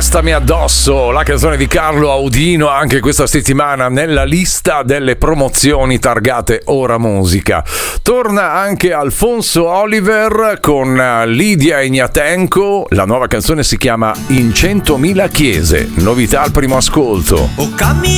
Restami addosso, la canzone di Carlo Audino anche questa settimana nella lista delle promozioni targate Ora Musica. Torna anche Alfonso Oliver con Lidia Ignatenko, la nuova canzone si chiama In 100.000 chiese, novità al primo ascolto.